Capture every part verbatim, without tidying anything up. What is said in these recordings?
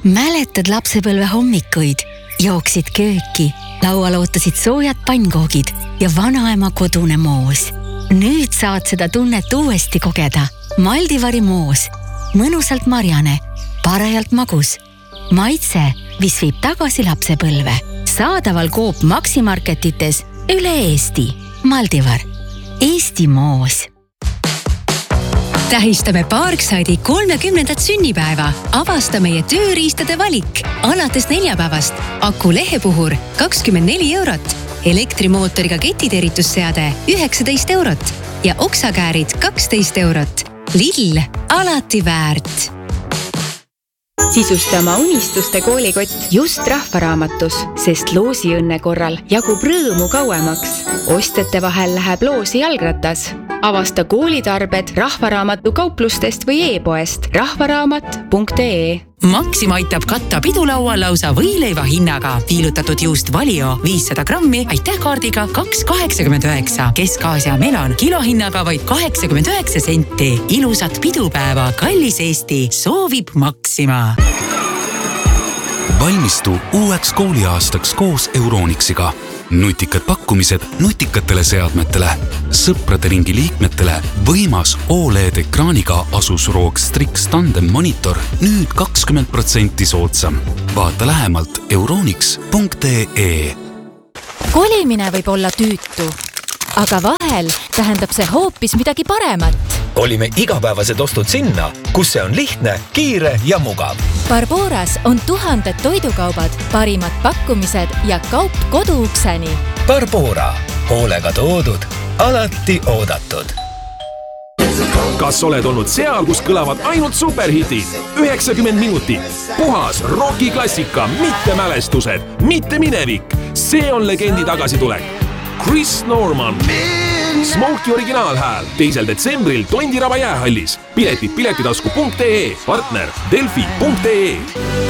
Mäletad lapsepõlve hommikuid? Jooksid kööki, laual ootasid soojad pannkoogid ja vanaema kodune moos. Nüüd saad seda tunnet uuesti kogeda. Maldivari moos. Mõnusalt marjane, parajalt magus. Maitse, mis viib tagasi lapsepõlve. Saadaval Coop Maximarketites üle Eesti. Maldivar. Eesti moos. Tähistame Parkside'i kolmekümnendat sünnipäeva. Avasta meie tööriistade valik. Alates neljapäevast aku lehepuhur kakskümmend neli eurot, elektrimootoriga ketiterritusseade üheksateist eurot ja oksakäärid kaksteist eurot. Lill, alati väärt. Sisusta oma unistuste koolikott just Rahvaraamatus, sest loosiõnne korral jagub rõõmu kauemaks. Ostjate vahel läheb loosi jalgratas. Avasta koolitarbed Rahvaraamatu kauplustest või e-poest rahvaraamat punkt ee. Maxima aitab katta pidulaua lausa võileiva hinnaga. Viilutatud juust Valio viissada grammi aitähkaardiga kaks kaheksakümmend üheksa. Kesk-Aasia melon kilohinnaga vaid kaheksakümmend üheksa senti. Ilusat pidupäeva, kallis Eesti, soovib Maxima. Valmistu uueks kooliaastaks koos Euronixiga. Nutikad pakkumised nutikatele seadmetele, sõprade ringi liikmetele, võimas O L E D-ekraaniga Asus R O G Strix Tandem monitor, nüüd kakskümmend protsenti soodsam. Vaata lähemalt euronix punkt ee. Kolimine võib olla tüütu, aga vahel tähendab see hoopis midagi paremat. Olime igapäevased ostud sinna, kus see on lihtne, kiire ja mugav. Barboras on tuhanded toidukaubad, parimad pakkumised ja kaup koduukseni. Barbora. Hoolega toodud, alati oodatud. Kas oled olnud seal, kus kõlavad ainult superhitid? üheksakümmend minutit. Puhas rockiklassika, mitte mälestused, mitte minevik. See on legendi tagasitulek. Chris Norman. Smokey originaalhääl teisel detsembril Tondiraba jäähallis. Piletid piletitasku punkt ee, partner delfi punkt ee.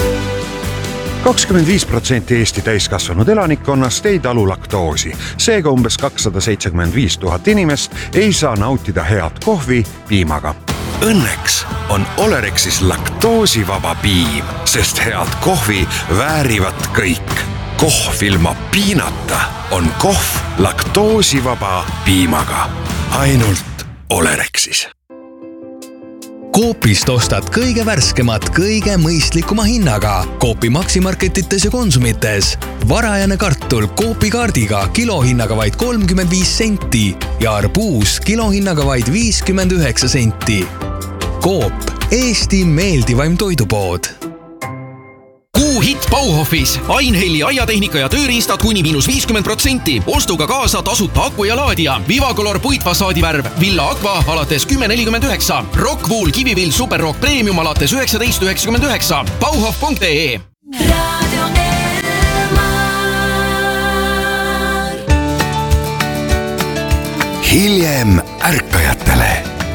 kakskümmend viis protsenti Eesti täiskasvanud elanikkonnast ei talu laktoosi. Seega umbes kakssada seitsekümmend viis tuhat inimest ei saa nautida head kohvi piimaga. Õnneks on Olerexis laktoosivaba piim, sest head kohvi väärivad kõik. Kohv ilma piinata on kohv laktoosivaba piimaga. Ainult Olerexis. Coopist ostad kõige värskemat, kõige mõistlikuma hinnaga. Coopi Maximarketites ja Konsumites. Varajane kartul Coopi kaardiga kilohinnaga vaid kolmkümmend viis senti ja arbuus kilohinnaga vaid viiskümmend üheksa senti. Coop, Eesti meeldivaim toidupood. Kuu hit Bauhofis. Ainhelli aiatehnika ja tööriistad kuni miinus viiskümmend protsenti. Ostuga kaasa tasuta aku ja laadija. Vivacolor puitfasaadivärv. Villa Aqua alates kümme nelikümmend üheksa. Rockwool Kivivill Superrock Premium alates üheksateist üheksakümmend üheksa. Bauhof punkt ee. Hiljem ärkajatele.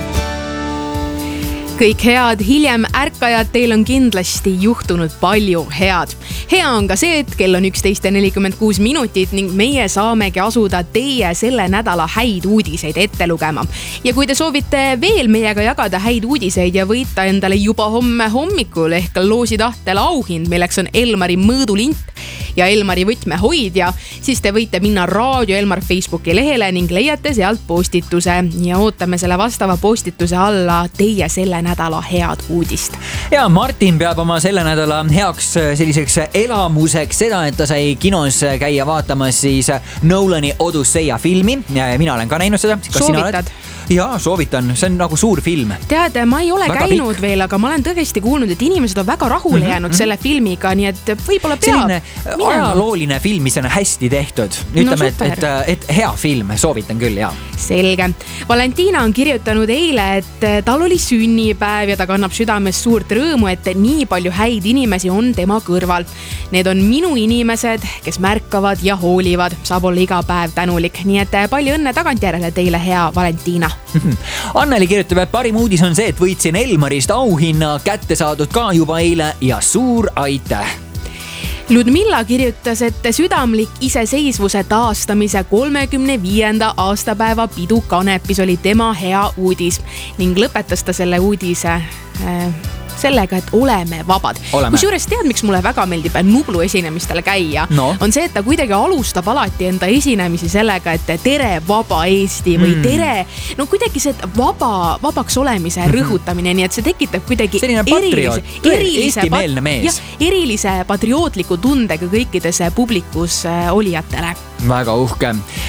Kõik head hiljem ärkajad, teil on kindlasti juhtunud palju head. Hea on ka see, et kell on üksteist nelikümmend kuus minutit ning meie saamegi asuda teie selle nädala häid uudiseid ette lugema. Ja kui te soovite veel meiega jagada häid uudiseid ja võita endale juba homme hommikul ehk loositahtel auhind, milleks on Elmari mõõdulint ja Elmari võtmehoidja, siis te võite minna Raadio Elmar Facebooki lehele ning leiate sealt postituse ja ootame selle vastava postituse alla teie selle nädala head uudist. Ja Martin peab oma selle nädala heaks selliseks elamuseks seda, et ta sai kinos käia vaatamas siis Nolani Odusseia filmi ja mina olen ka näinud seda. Soovitad? Jaa, soovitan. See on nagu suur film. Tead, ma ei ole väga käinud pikk. Veel, aga ma olen tõesti kuulnud, et inimesed on väga rahule mm-hmm. jäänud selle filmiga, nii et võib-olla peab. Selline minema. Ajalooline film, mis on hästi tehtud. Ütleme, no, et, et, et hea film, soovitan küll, jaa. Selge. Valentina on kirjutanud eile, et tal oli sünnipäev ja ta kannab südames suurt rõõmu, et nii palju häid inimesi on tema kõrval. Need on minu inimesed, kes märkavad ja hoolivad. Saab olla iga päev tänulik. Nii et palju õnne tagantjärele teile, hea Valentina. Anneli kirjutab, et parim uudis on see, et võitsin Elmarist auhinna, kätte saadud ka juba eile ja suur aitäh. Ludmilla kirjutas, et südamlik iseseisvuse taastamise kolmekümne viienda aastapäeva pidu Kanepis oli tema hea uudis ning lõpetas ta selle uudise äh, sellega, et oleme vabad. Kusjuures tead, miks mulle väga meeldib Nublu esinemistele käia, no. on see, et ta kuidagi alustab alati enda esinemisi sellega, et tere vaba Eesti või mm. tere, no kuidagi see vaba, vabaks olemise mm-hmm. rõhutamine, nii et see tekitab kuidagi selline patrioot, erilise, eestimeelne mees. Ja, erilise patriootliku tundega kõikides publikus olijatele. Väga uhke.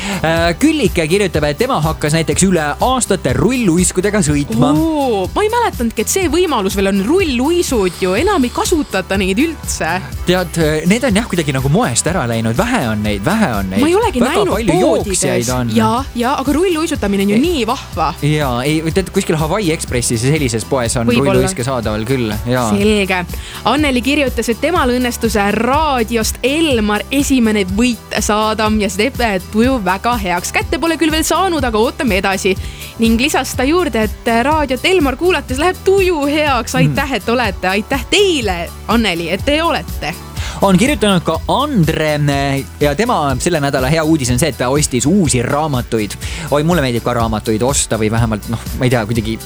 Küllike kirjutab, et tema hakkas näiteks üle aastate rulluiskudega sõitma. Oo, ma ei mäletanudki, et see võimalus veel on rulluisud ju, enam ei kasutata neid üldse. Tead, need on jah kuidagi nagu moest ära läinud, vähe on neid, vähe on neid. Ma ei olegi väga näinud poodides. Ja, ja, aga rulluisutamine on ju nii vahva. Ja, ei, tead, kuskil Hawaii Expressis ja sellises poes on rulluiske saadaval küll. Ja. Selge. Anneli kirjutas, et temal õnnestus raadiost Elmar esimene võit saada ja see teeb tuju väga heaks. Kätte pole küll veel saanud, aga ootame edasi. Ning lisas ta juurde, et raadiot Elmar kuulates läheb tuju heaks. Aitäh, et olete. Aitäh teile, Anneli, et te olete. On kirjutanud ka Andre ja tema selle nädala hea uudis on see, et ta ostis uusi raamatuid. Oi, mulle meeldib ka raamatuid osta või vähemalt, noh, ma ei tea, kuidagi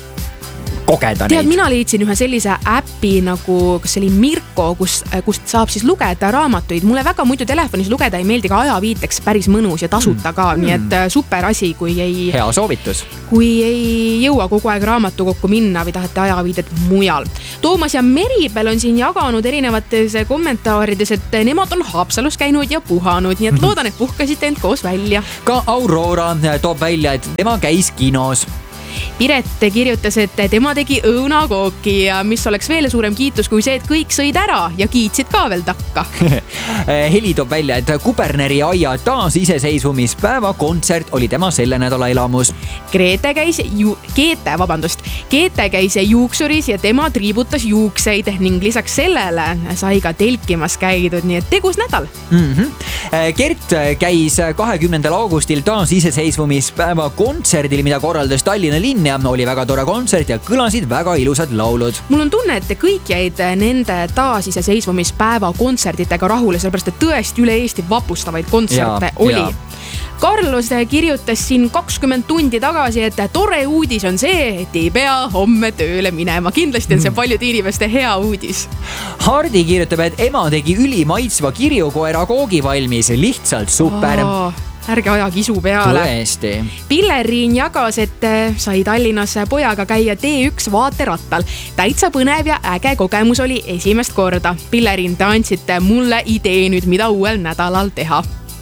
kogeda Tead, neid. Mina liitsin ühe sellise äpi nagu, kas see oli Mirko, kus, kust saab siis lugeda raamatuid. Mulle väga muidu telefonis lugeda ei meeldi ka ajaviiteks päris mõnus ja tasuta ka, mm. nii et super asi, kui ei... Hea soovitus. Kui ei jõua kogu aeg raamatu kokku minna või tahate ajaviidet mujal. Toomas ja Meribel on siin jaganud erinevates kommentaarides, et nemad on Haapsalus käinud ja puhanud, nii et loodan, et puhkasite end koos välja. Ka Aurora toob välja, et tema käis kinos. Piret kirjutas, et tema tegi õunakooki ja mis oleks veel suurem kiitus kui see, et kõik sõid ära ja kiitsid ka veel takka. Heli toob välja, et Kuberneri aia taas iseseisvumispäeva kontsert oli tema selle nädala elamus. Grete käis ju... Keete, vabandust. Keete käis juuksuris ja tema triibutas juukseid ning lisaks sellele sai ka telkimas käidud, nii et tegus nädal. Mm-hmm. Gert käis kahekümnendal augustil taas iseseisvumispäeva kontserdil, mida korraldas Tallinna linn ja oli väga tore kontsert ja kõlasid väga ilusad laulud. Mul on tunne, et kõik jäid nende taasiseseisvumispäeva kontserditega rahule, sellepärast et tõesti üle Eesti vapustavaid kontserte ja, oli. Ja. Carlos kirjutas siin kakskümmend tundi tagasi, et tore uudis on see, et ei pea homme tööle minema. Kindlasti on see paljude inimeste hea uudis. Hardi kirjutab, et ema tegi ülimaitsva kirjukoera koogi valmis. Lihtsalt super. Oh. Ärge aja kisu peale. Tõesti. Pilleriin jagas, et sai Tallinnas pojaga käia T üks vaaterattal. Täitsa põnev ja äge kogemus oli esimest korda. Pilleriin, te andsite mulle idee nüüd, mida uuel nädalal teha.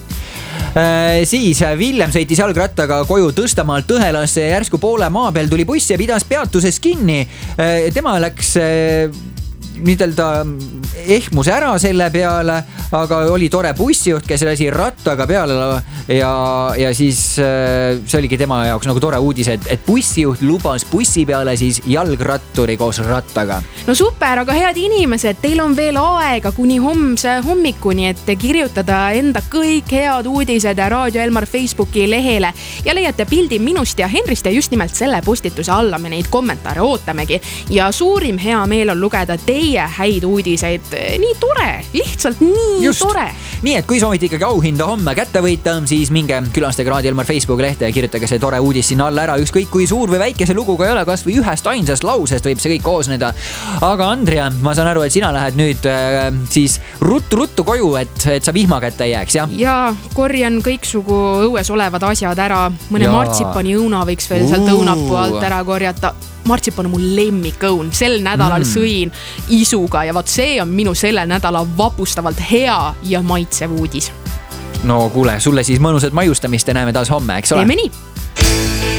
Äh, siis Villem sõitis jalgrattaga koju Tõstamaalt Tõhelasse ja järsku poole maa peal tuli buss ja pidas peatuses kinni. Äh, tema läks... Äh, niidelda ehmus ära selle peale, aga oli tore bussijuht, kes lasi rattaga peale ja, ja siis see oligi tema jaoks nagu tore uudis, et, et bussijuht lubas bussi peale siis jalgratturi koos rattaga. No super, aga head inimesed, teil on veel aega kuni homse hommikuni, et kirjutada enda kõik head uudised Raadio Elmar Facebooki lehele ja leiate pildi minust ja Henrist ja just nimelt selle postituse alla me neid kommentaare ootamegi. Ja suurim hea meel on lugeda teie häid uudiseid. Nii tore, lihtsalt nii Just. tore. Nii, et kui soovite ikkagi auhinda homme kätte võita, siis minge külastage Raadio Elmar Facebooki lehte ja kirjutage see tore uudis sinna alla ära. Ükskõik kui suur või väike see luguga ei ole, kas või ühest ainsast lausest võib see kõik koosneda. Aga Andrea, ma saan aru, et sina lähed nüüd äh, siis ruttu-ruttu koju, et, et sa vihma kätte ei jääks, jah? Ja korjan kõiksugu õues olevad asjad ära. Mõne ja. martsipani õuna võiks veel sealt õunapuu alt ära korjata. Martsipan on mu lemmikõun. Sel nädalal mm. sõin isuga ja vaat see on minu selle nädala vapustavalt hea ja maitsev uudis. No kuule, sulle siis mõnusat maiustamist ja näeme taas homme, eks ole? Teeme nii!